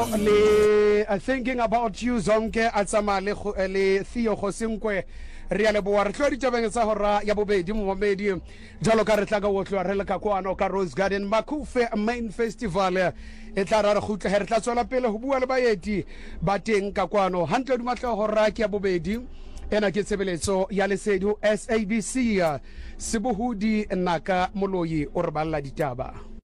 le thinking about you zonke a tsama le Theo Khosinkwe re ya leboa re tlo ditjabeng tsa hora ya bobedi momamedi jalo ka re tla ka wotlwa re le ka kwano ka Rose Garden Makufe Main Festival e tla ra re khutla re tla tswela pele ho bua le baeti ba teng ka kwano hantle di matla hora ke ya bobedi ena ke tsebeletso ya Lesedi SABC Sebohodi Naka Moloyi o re balla ditaba.